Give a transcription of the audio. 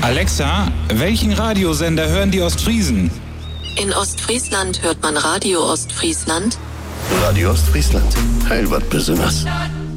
Alexa, welchen Radiosender hören die Ostfriesen? In Ostfriesland hört man Radio Ostfriesland. Radio Ostfriesland, heil wat besonders.